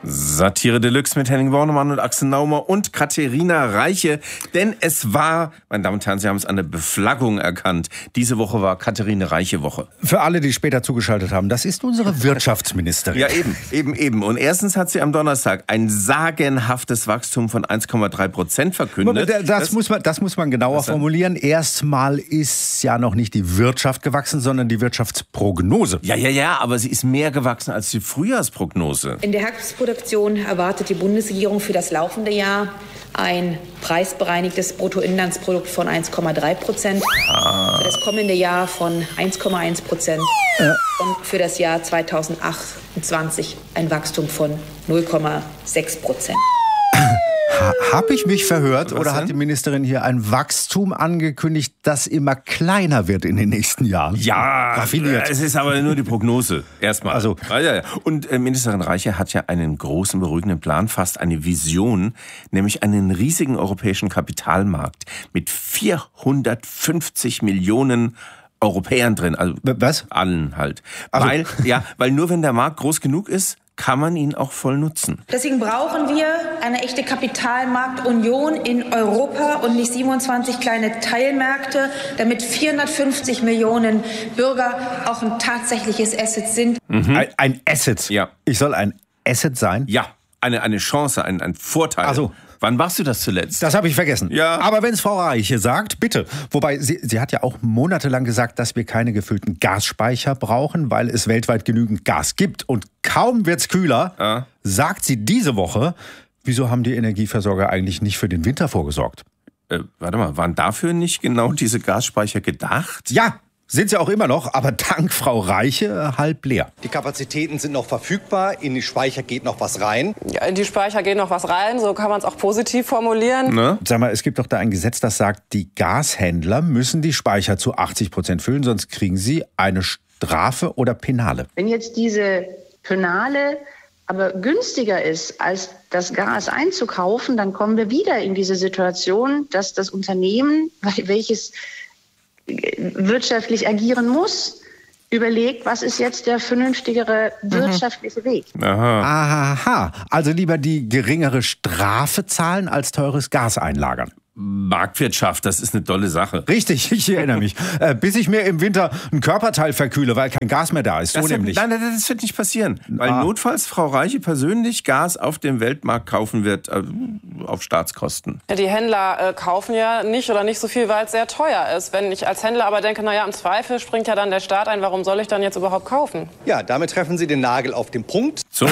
Satire Deluxe mit Henning Bornemann und Axel Naumer und Katharina Reiche. Denn es war, meine Damen und Herren, Sie haben es an der Beflaggung erkannt. Diese Woche war Katharina Reiche Woche. Für alle, die später zugeschaltet haben, das ist unsere Wirtschaftsministerin. Ja, eben. Und erstens hat sie am Donnerstag ein sagenhaftes Wachstum von 1,3% verkündet. Das muss man genauer formulieren. Erstmal ist ja noch nicht die Wirtschaft gewachsen, sondern die Wirtschaftsprognose. Ja, aber sie ist mehr gewachsen als die Frühjahrsprognose. In der Herbstproduktion erwartet die Bundesregierung für das laufende Jahr ein preisbereinigtes Bruttoinlandsprodukt von 1,3%, für das kommende Jahr von 1,1% und für das Jahr 2028 ein Wachstum von 0,6%. Habe ich mich verhört oder denn? hat die Ministerin hier ein Wachstum angekündigt, das immer kleiner wird in den nächsten Jahren? Ja, raffiniert. Es ist aber nur die Prognose. Erstmal. Also. Ja. Und Ministerin Reiche hat ja einen großen, beruhigenden Plan, fast eine Vision, nämlich einen riesigen europäischen Kapitalmarkt mit 450 Millionen Europäern drin. Also was? Allen halt. Also. Weil nur wenn der Markt groß genug ist, kann man ihn auch voll nutzen. Deswegen brauchen wir eine echte Kapitalmarktunion in Europa und nicht 27 kleine Teilmärkte, damit 450 Millionen Bürger auch ein tatsächliches Asset sind. Ein Asset? Ja. Ich soll ein Asset sein? Ja, eine Chance, ein Vorteil. Ach so. Wann warst du das zuletzt? Das habe ich vergessen. Ja. Aber wenn es Frau Reiche sagt, bitte. Wobei, sie hat ja auch monatelang gesagt, dass wir keine gefüllten Gasspeicher brauchen, weil es weltweit genügend Gas gibt. Und kaum wird's kühler, sagt sie diese Woche, wieso haben die Energieversorger eigentlich nicht für den Winter vorgesorgt? Warte mal, waren dafür nicht genau diese Gasspeicher gedacht? Ja, sind sie auch immer noch, aber dank Frau Reiche halb leer. Die Kapazitäten sind noch verfügbar, in die Speicher geht noch was rein. Ja, in die Speicher geht noch was rein, so kann man es auch positiv formulieren. Ne? Sag mal, es gibt doch da ein Gesetz, das sagt, die Gashändler müssen die Speicher zu 80% füllen, sonst kriegen sie eine Strafe oder Penale. Wenn jetzt diese Penale aber günstiger ist, als das Gas einzukaufen, dann kommen wir wieder in diese Situation, dass das Unternehmen, welches wirtschaftlich agieren muss, überlegt, was ist jetzt der vernünftigere wirtschaftliche Weg. Aha, also lieber die geringere Strafe zahlen, als teures Gas einlagern. Marktwirtschaft, das ist eine tolle Sache. Richtig, ich erinnere mich. Bis ich mir im Winter ein Körperteil verkühle, weil kein Gas mehr da ist. So nämlich. Nein, das wird nicht passieren. Weil notfalls Frau Reiche persönlich Gas auf dem Weltmarkt kaufen wird, auf Staatskosten. Ja, die Händler kaufen ja nicht oder nicht so viel, weil es sehr teuer ist. Wenn ich als Händler aber denke, im Zweifel springt ja dann der Staat ein, warum soll ich dann jetzt überhaupt kaufen? Ja, damit treffen Sie den Nagel auf den Punkt. So.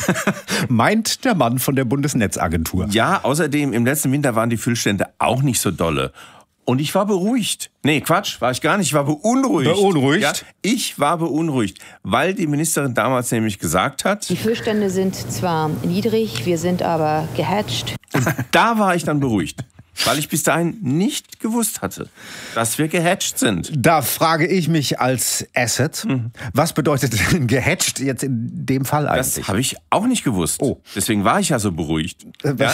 Meint der Mann von der Bundesnetzagentur. Ja, außerdem im letzten Winter waren die Füllstände auch nicht so dolle. Und ich war beruhigt. Nee, Quatsch, war ich gar nicht. Ich war beunruhigt. Beunruhigt? Ja, ich war beunruhigt, weil die Ministerin damals nämlich gesagt hat... Die Füllstände sind zwar niedrig, wir sind aber gehatcht. Und da war ich dann beruhigt. Weil ich bis dahin nicht gewusst hatte, dass wir gehatcht sind. Da frage ich mich als Asset, was bedeutet denn gehatcht jetzt in dem Fall eigentlich? Das habe ich auch nicht gewusst. Oh. Deswegen war ich ja so beruhigt. Dann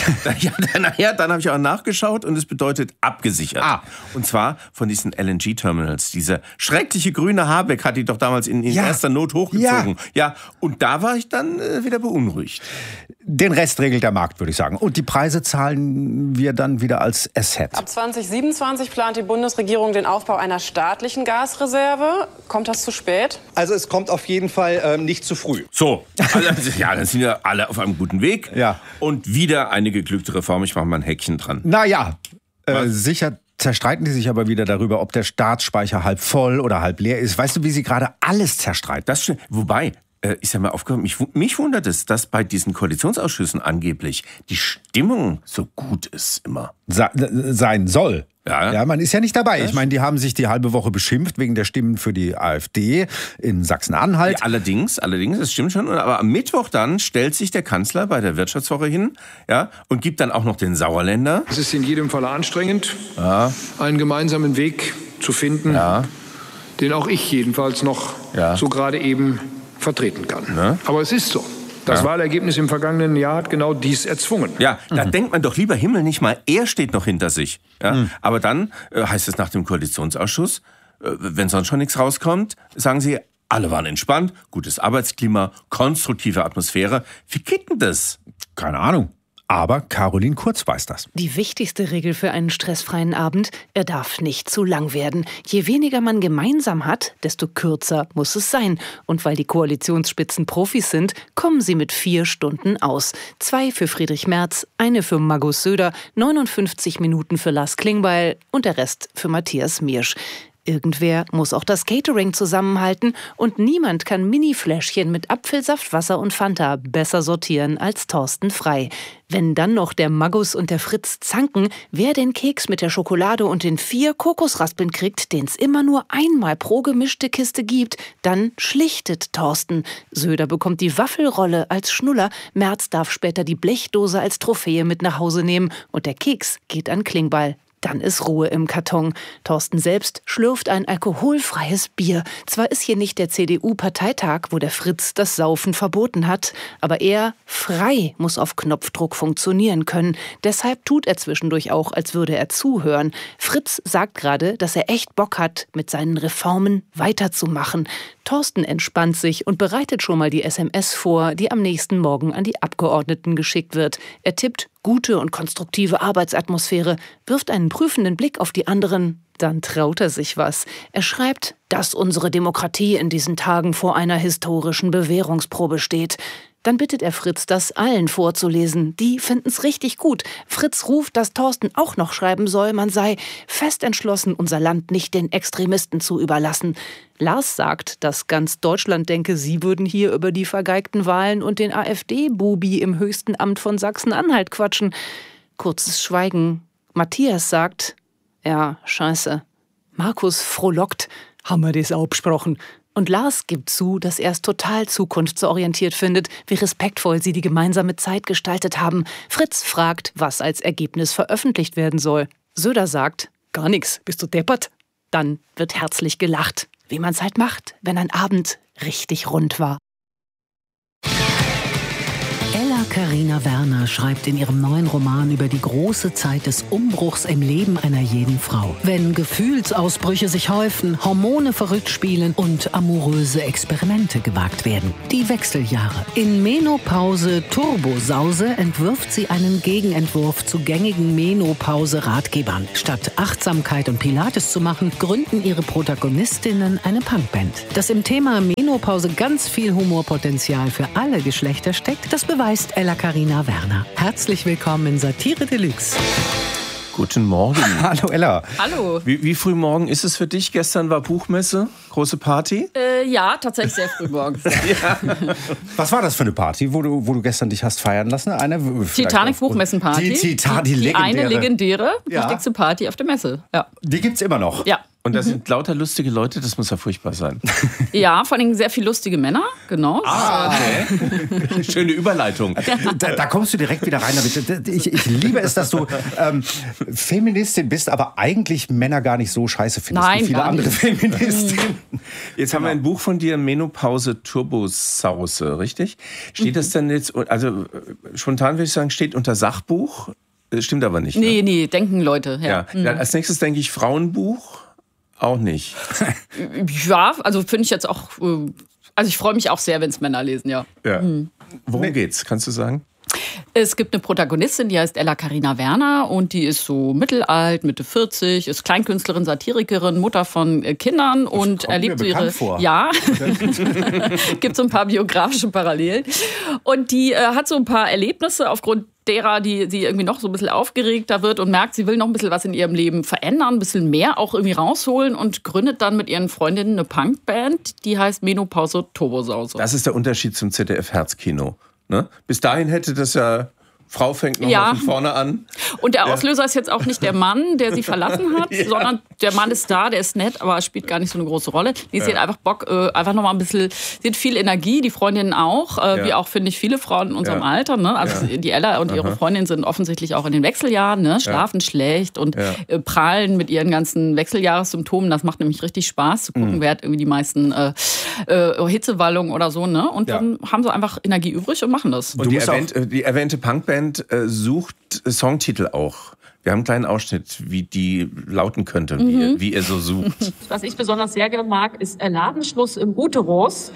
habe ich auch nachgeschaut und es bedeutet abgesichert. Und zwar von diesen LNG-Terminals. Dieser schreckliche grüne Habeck hat die doch damals in erster Not hochgezogen. Ja, und da war ich dann wieder beunruhigt. Den Rest regelt der Markt, würde ich sagen. Und die Preise zahlen wir dann wieder als Asset. Ab 2027 plant die Bundesregierung den Aufbau einer staatlichen Gasreserve. Kommt das zu spät? Also es kommt auf jeden Fall nicht zu früh. So, dann sind wir alle auf einem guten Weg. Ja. Und wieder eine geglückte Reform. Ich mache mal ein Häkchen dran. Naja, sicher zerstreiten die sich aber wieder darüber, ob der Staatsspeicher halb voll oder halb leer ist. Weißt du, wie sie gerade alles zerstreiten? Das stimmt. Wobei, ist ja mal aufgefallen, mich wundert es, dass bei diesen Koalitionsausschüssen angeblich die Stimmung so gut ist immer. Sein soll. Ja, man ist ja nicht dabei. Ich meine, die haben sich die halbe Woche beschimpft wegen der Stimmen für die AfD in Sachsen-Anhalt. Ja, allerdings, das stimmt schon. Aber am Mittwoch dann stellt sich der Kanzler bei der Wirtschaftswoche hin, und gibt dann auch noch den Sauerländer. Es ist in jedem Falle anstrengend, einen gemeinsamen Weg zu finden, den auch ich jedenfalls noch so gerade eben vertreten kann. Ne? Aber es ist so. Das Wahlergebnis im vergangenen Jahr hat genau dies erzwungen. Ja, da denkt man doch, lieber Himmel, nicht mal er steht noch hinter sich. Ja? Aber dann heißt es nach dem Koalitionsausschuss, wenn sonst schon nichts rauskommt, sagen sie, Alle waren entspannt, gutes Arbeitsklima, konstruktive Atmosphäre. Wie geht denn das? Keine Ahnung. Aber Caroline Kurz weiß das. Die wichtigste Regel für einen stressfreien Abend: er darf nicht zu lang werden. Je weniger man gemeinsam hat, desto kürzer muss es sein. Und weil die Koalitionsspitzen Profis sind, kommen sie mit 4 Stunden aus. 2 für Friedrich Merz, 1 für Markus Söder, 59 Minuten für Lars Klingbeil und der Rest für Matthias Miersch. Irgendwer muss auch das Catering zusammenhalten und niemand kann Mini-Fläschchen mit Apfelsaft, Wasser und Fanta besser sortieren als Thorsten Frey. Wenn dann noch der Magus und der Fritz zanken, wer den Keks mit der Schokolade und den 4 Kokosraspeln kriegt, den es immer nur einmal pro gemischte Kiste gibt, dann schlichtet Thorsten. Söder bekommt die Waffelrolle als Schnuller, Merz darf später die Blechdose als Trophäe mit nach Hause nehmen und der Keks geht an Klingbeil. Dann ist Ruhe im Karton. Thorsten selbst schlürft ein alkoholfreies Bier. Zwar ist hier nicht der CDU-Parteitag, wo der Fritz das Saufen verboten hat, aber er, Frey, muss auf Knopfdruck funktionieren können. Deshalb tut er zwischendurch auch, als würde er zuhören. Fritz sagt gerade, dass er echt Bock hat, mit seinen Reformen weiterzumachen. Thorsten entspannt sich und bereitet schon mal die SMS vor, die am nächsten Morgen an die Abgeordneten geschickt wird. Er tippt gute und konstruktive Arbeitsatmosphäre, wirft einen prüfenden Blick auf die anderen, dann traut er sich was. Er schreibt, dass unsere Demokratie in diesen Tagen vor einer historischen Bewährungsprobe steht. Dann bittet er Fritz, das allen vorzulesen. Die finden's richtig gut. Fritz ruft, dass Thorsten auch noch schreiben soll, man sei fest entschlossen, unser Land nicht den Extremisten zu überlassen. Lars sagt, dass ganz Deutschland denke, sie würden hier über die vergeigten Wahlen und den AfD-Bubi im höchsten Amt von Sachsen-Anhalt quatschen. Kurzes Schweigen. Matthias sagt, ja, scheiße. Markus frohlockt, haben wir das abgesprochen. Und Lars gibt zu, dass er es total zukunftsorientiert findet, wie respektvoll sie die gemeinsame Zeit gestaltet haben. Fritz fragt, was als Ergebnis veröffentlicht werden soll. Söder sagt, gar nix, bist du deppert? Dann wird herzlich gelacht, wie man's halt macht, wenn ein Abend richtig rund war. Ella-Carina Werner schreibt in ihrem neuen Roman über die große Zeit des Umbruchs im Leben einer jeden Frau. Wenn Gefühlsausbrüche sich häufen, Hormone verrückt spielen und amoröse Experimente gewagt werden. Die Wechseljahre. In Menopause Turbosause entwirft sie einen Gegenentwurf zu gängigen Menopause-Ratgebern. Statt Achtsamkeit und Pilates zu machen, gründen ihre Protagonistinnen eine Punkband. Dass im Thema Menopause ganz viel Humorpotenzial für alle Geschlechter steckt, das beweist Ella-Carina Werner. Herzlich willkommen in Satire Deluxe. Guten Morgen. Hallo Ella. Hallo. Wie früh morgen ist es für dich? Gestern war Buchmesse, große Party? Ja, tatsächlich sehr früh morgens. Ja. Was war das für eine Party, wo du gestern dich hast feiern lassen? Eine Titanic-Buchmessenparty. Die eine legendäre, Ja. wichtigste Party auf der Messe. Ja. Die gibt's immer noch. Ja. Und da sind lauter lustige Leute, das muss ja furchtbar sein. Ja, vor allem sehr viele lustige Männer, genau. Okay. Schöne Überleitung. Da kommst du direkt wieder rein. Ich liebe es, dass du Feministin bist, aber eigentlich Männer gar nicht so scheiße findest Nein, wie viele gar andere nicht. Feministinnen. Jetzt haben wir ein Buch von dir, Menopause Turbosause, richtig? Steht das denn jetzt, also spontan würde ich sagen, steht unter Sachbuch? Stimmt aber nicht. Nee, nee, denken Leute. Ja. Dann als nächstes denke ich Frauenbuch. Auch nicht. Ja, also finde ich jetzt auch, also ich freue mich auch sehr, wenn es Männer lesen, ja. Worum geht's, kannst du sagen? Es gibt eine Protagonistin, die heißt Ella-Carina Werner und die ist so mittelalt, Mitte 40, ist Kleinkünstlerin, Satirikerin, Mutter von Kindern und erlebt so ihre... Vor. Ja, gibt so ein paar biografische Parallelen. Und die hat so ein paar Erlebnisse, aufgrund derer die irgendwie noch so ein bisschen aufgeregter wird und merkt, sie will noch ein bisschen was in ihrem Leben verändern, ein bisschen mehr auch irgendwie rausholen und gründet dann mit ihren Freundinnen eine Punkband, die heißt Menopause Turbosause. Das ist der Unterschied zum ZDF-Herzkino. Ne? Bis dahin hätte das ja... Frau fängt nochmal von vorne an. Und der Auslöser ist jetzt auch nicht der Mann, der sie verlassen hat, sondern der Mann ist da, der ist nett, aber spielt gar nicht so eine große Rolle. Sie hat einfach Bock, einfach nochmal ein bisschen, sie hat viel Energie, die Freundinnen auch, wie auch, finde ich, viele Frauen in unserem Alter. Ne? Also die Ella und ihre Freundin sind offensichtlich auch in den Wechseljahren, ne? Schlafen schlecht und prahlen mit ihren ganzen Wechseljahressymptomen. Das macht nämlich richtig Spaß zu gucken, wer hat irgendwie die meisten Hitzewallungen oder so. Ne? Und dann haben sie einfach Energie übrig und machen das. Und die erwähnte Punkband sucht Songtitel auch. Wir haben einen kleinen Ausschnitt, wie die lauten könnte, wie ihr so sucht. Was ich besonders sehr gerne mag, ist Ladenschluss im Uterus.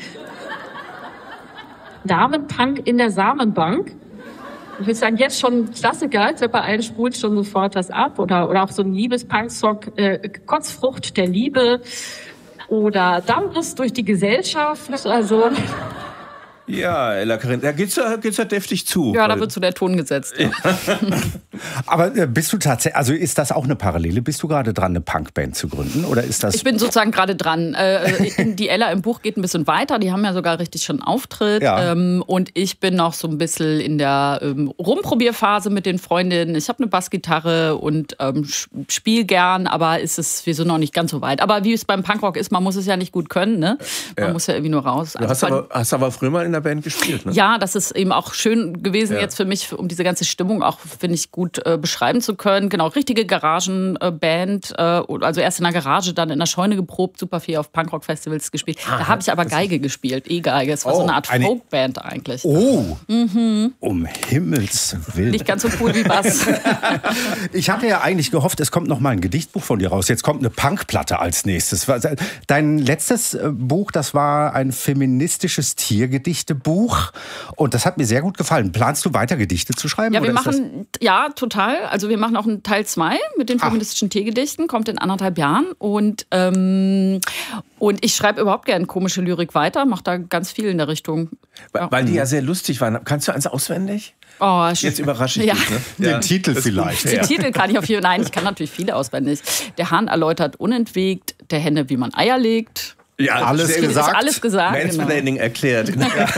Damenpunk in der Samenbank. Ich würde sagen, jetzt schon ein Klassiker. Ich glaube, bei allen spult schon sofort was ab. Oder auch so ein Liebespunk-Song, Kotzfrucht der Liebe. Oder Dampfriss durch die Gesellschaft. Also... Ja, Ella Karin, da geht's ja deftig zu. Ja, da wird so der Ton gesetzt. Ja. Aber bist du tatsächlich, also ist das auch eine Parallele? Bist du gerade dran, eine Punkband zu gründen? Oder ist das? Ich bin sozusagen gerade dran. Die Ella im Buch geht ein bisschen weiter. Die haben ja sogar richtig schon einen Auftritt. Ja. Und ich bin noch so ein bisschen in der Rumprobierphase mit den Freundinnen. Ich habe eine Bassgitarre und spiele gern, aber wir sind noch nicht ganz so weit. Aber wie es beim Punkrock ist, man muss es ja nicht gut können. Ne? Man muss ja irgendwie nur raus. Du hast aber früher mal in der Band gespielt, ne? Ja, das ist eben auch schön gewesen jetzt für mich, um diese ganze Stimmung auch, finde ich, gut beschreiben zu können. Genau, richtige Garagenband, also erst in der Garage, dann in der Scheune geprobt, super viel auf Punkrock-Festivals gespielt. Da habe ich aber Geige gespielt, E-Geige. Es war so eine Art Folkband eigentlich. Oh, um Himmels Willen. Nicht ganz so cool wie Bass. Ich hatte ja eigentlich gehofft, es kommt noch mal ein Gedichtbuch von dir raus. Jetzt kommt eine Punkplatte als nächstes. Dein letztes Buch, das war ein feministisches Tiergedichtebuch. Und das hat mir sehr gut gefallen. Planst du weiter Gedichte zu schreiben? Ja, total. Also wir machen auch einen Teil 2 mit den feministischen Tiergedichten. Kommt in 1,5 Jahren. Und ich schreibe überhaupt gerne komische Lyrik weiter. Mache da ganz viel in der Richtung. Weil die ja sehr lustig waren. Kannst du eins auswendig? Oh, jetzt überrasche ich dich, ne? Den Titel vielleicht. Den Titel kann ich auf jeden Fall. Nein, ich kann natürlich viele auswendig. Der Hahn erläutert unentwegt, der Henne, wie man Eier legt. Ja, alles gesagt. Ist alles gesagt. Mansplaining erklärt.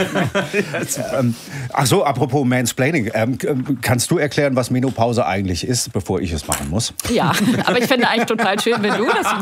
Ach so, apropos Mansplaining. Kannst du erklären, was Menopause eigentlich ist, bevor ich es machen muss? Ja, aber ich fände eigentlich total schön, wenn du das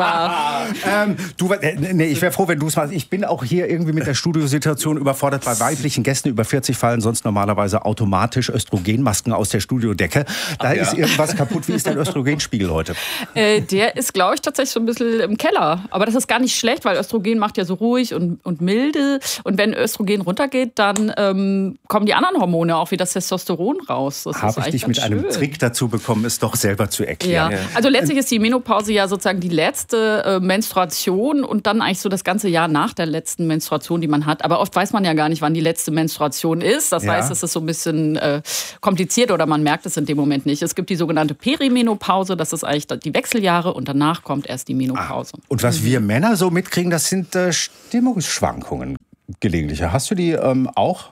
machst. Ich wäre froh, wenn du es machst. Ich bin auch hier irgendwie mit der Studiosituation überfordert. Bei weiblichen Gästen über 40 fallen sonst normalerweise automatisch Östrogenmasken aus der Studiodecke. Da ist irgendwas kaputt. Wie ist dein Östrogenspiegel heute? Der ist, glaube ich, tatsächlich so ein bisschen im Keller. Aber das ist gar nicht schlecht, weil Östrogen macht ja so ruhig und milde. Und wenn Östrogen runtergeht, dann kommen die anderen Hormone, auch wie das Testosteron, raus. Habe ich dich mit einem Trick dazu bekommen, es doch selber zu erklären. Ja. Also letztlich ist die Menopause ja sozusagen die letzte Menstruation und dann eigentlich so das ganze Jahr nach der letzten Menstruation, die man hat. Aber oft weiß man ja gar nicht, wann die letzte Menstruation ist. Das heißt, es ist so ein bisschen kompliziert oder man merkt es in dem Moment nicht. Es gibt die sogenannte Perimenopause, das ist eigentlich die Wechseljahre und danach kommt erst die Menopause. Und was wir Männer so mitkriegen, das sind Stimmungsschwankungen gelegentliche. Hast du die auch?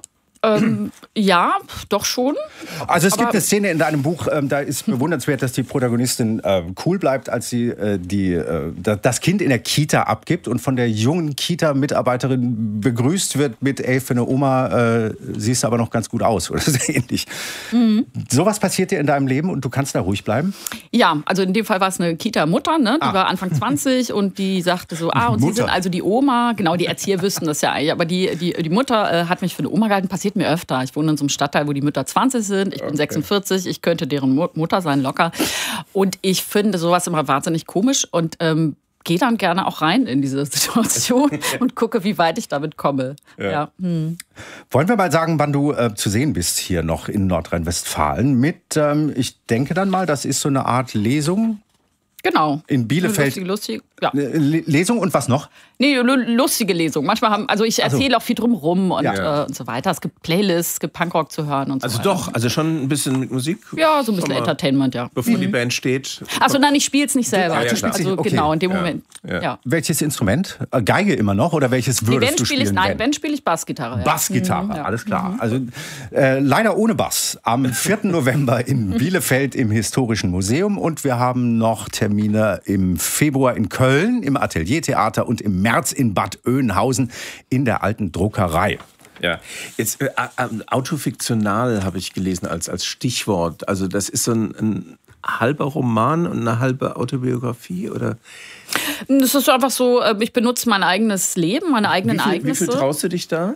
Ja, doch schon. Also es gibt eine Szene in deinem Buch, da ist bewundernswert, dass die Protagonistin cool bleibt, als sie das Kind in der Kita abgibt und von der jungen Kita-Mitarbeiterin begrüßt wird mit, ey, für eine Oma siehst du aber noch ganz gut aus oder so ähnlich. Sowas passiert dir in deinem Leben und du kannst da ruhig bleiben? Ja, also in dem Fall war es eine Kita-Mutter, ne? Die war Anfang 20 und die sagte so, und Sie sind also die Oma. Genau, die Erzieher wüssten das ja eigentlich, aber die Mutter hat mich für eine Oma gehalten, passiert mir öfter. Ich wohne in so einem Stadtteil, wo die Mütter 20 sind. Ich bin 46. Ich könnte deren Mutter sein, locker. Und ich finde sowas immer wahnsinnig komisch und gehe dann gerne auch rein in diese Situation und gucke, wie weit ich damit komme. Ja. Wollen wir mal sagen, wann du zu sehen bist hier noch in Nordrhein-Westfalen mit, ich denke dann mal, das ist so eine Art Lesung. Genau. In Bielefeld. Lustig, ja. Lesung und was noch? Nee, lustige Lesung. Manchmal ich erzähle auch viel drumherum und so weiter. Es gibt Playlists, es gibt Punkrock zu hören und so weiter. Also schon ein bisschen mit Musik? Ja, so ein bisschen Entertainment, ja. Bevor die Band steht? Achso, nein, ich spiele es nicht selber. Okay. Genau, in dem Moment. Ja. Welches Instrument? Geige immer noch oder welches würdest du spielen? Wenn spiele ich Bassgitarre. Ja. Bassgitarre, alles klar. Also leider ohne Bass. Am 4. November in Bielefeld im Historischen Museum und wir haben noch Termine im Februar in Köln, im Ateliertheater und im März in Bad Oeynhausen in der Alten Druckerei. Ja, jetzt autofiktional habe ich gelesen als Stichwort. Also das ist so ein halber Roman und eine halbe Autobiografie, oder? Das ist einfach so, ich benutze mein eigenes Leben, meine eigenen Ereignisse. Wie viel traust du dich da?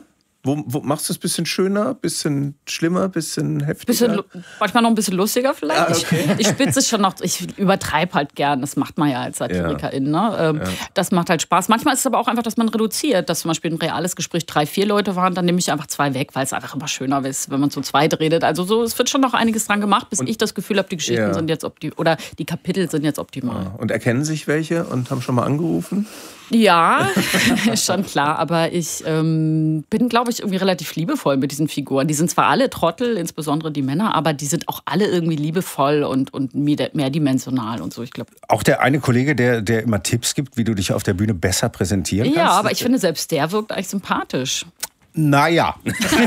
Wo machst du es ein bisschen schöner, ein bisschen schlimmer, ein bisschen heftiger? Manchmal noch ein bisschen lustiger vielleicht. Okay. Ich spitze es schon noch, ich übertreibe halt gern, das macht man ja als Satirikerin. Ne? Das macht halt Spaß. Manchmal ist es aber auch einfach, dass man reduziert, dass zum Beispiel ein reales Gespräch 3, 4 Leute waren, dann nehme ich einfach 2 weg, weil es einfach immer schöner ist, wenn man zu zweit redet. Also so, es wird schon noch einiges dran gemacht, bis ich das Gefühl habe, die Geschichten sind jetzt oder die Kapitel sind jetzt optimal. Und erkennen sich welche und haben schon mal angerufen? Ja, ist schon klar, aber ich bin, glaube ich, irgendwie relativ liebevoll mit diesen Figuren. Die sind zwar alle Trottel, insbesondere die Männer, aber die sind auch alle irgendwie liebevoll und mehrdimensional und so, ich glaube. Auch der eine Kollege, der immer Tipps gibt, wie du dich auf der Bühne besser präsentieren kannst. Ja, aber ich finde, selbst der wirkt eigentlich sympathisch. Naja.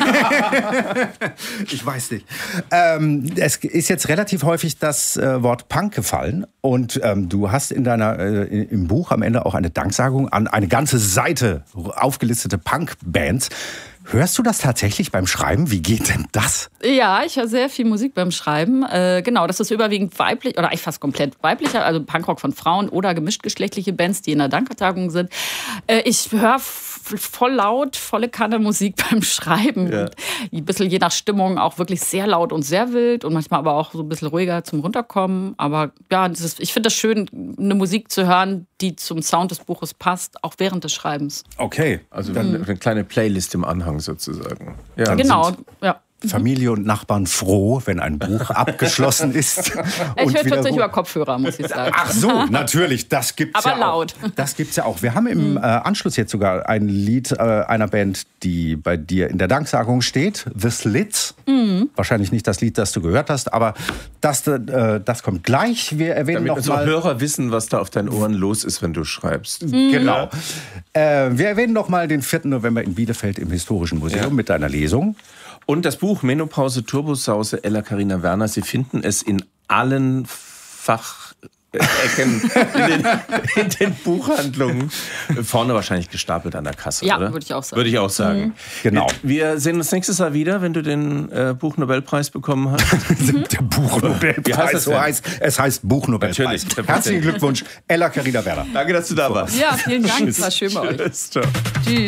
Ich weiß nicht. Es ist jetzt relativ häufig das Wort Punk gefallen. Und du hast im Buch am Ende auch eine Danksagung an eine ganze Seite aufgelistete Punk-Bands. Hörst du das tatsächlich beim Schreiben? Wie geht denn das? Ja, ich höre sehr viel Musik beim Schreiben. Genau, das ist überwiegend weiblich oder eigentlich fast komplett weiblicher, also Punkrock von Frauen oder gemischtgeschlechtliche Bands, die in der Danktagung sind. Ich höre voll laut, volle Kanne Musik beim Schreiben. Ja. Ein bisschen je nach Stimmung auch wirklich sehr laut und sehr wild und manchmal aber auch so ein bisschen ruhiger zum Runterkommen. Aber ja, ich finde das schön, eine Musik zu hören, die zum Sound des Buches passt, auch während des Schreibens. Okay. Also eine kleine Playlist im Anhang sozusagen. Ja, genau, ja. Familie und Nachbarn froh, wenn ein Buch abgeschlossen ist. Ich höre tatsächlich über Kopfhörer, muss ich sagen. Ach so, natürlich, das gibt's aber ja laut. Auch. Das gibt's ja auch. Wir haben im Anschluss jetzt sogar ein Lied einer Band, die bei dir in der Danksagung steht, The Slits. Wahrscheinlich nicht das Lied, das du gehört hast, aber das kommt gleich. Wir erwähnen damit noch mal, unsere Hörer wissen, was da auf deinen Ohren los ist, wenn du schreibst. Genau. Wir erwähnen noch mal den 4. November in Bielefeld im Historischen Museum mit deiner Lesung. Und das Buch Menopause Turbosause Ella Carina Werner, Sie finden es in allen Fachecken in den Buchhandlungen. Vorne wahrscheinlich gestapelt an der Kasse, ja, oder? Ja, würde ich auch sagen. Würde ich auch sagen. Genau. Wir sehen uns nächstes Jahr wieder, wenn du den Buchnobelpreis bekommen hast. Der Buchnobelpreis, es heißt Buchnobelpreis. Natürlich. Herzlichen Glückwunsch, Ella Carina Werner. Danke, dass du da warst. Ja, vielen Dank, es war schön bei euch. Tschüss. Tschüss.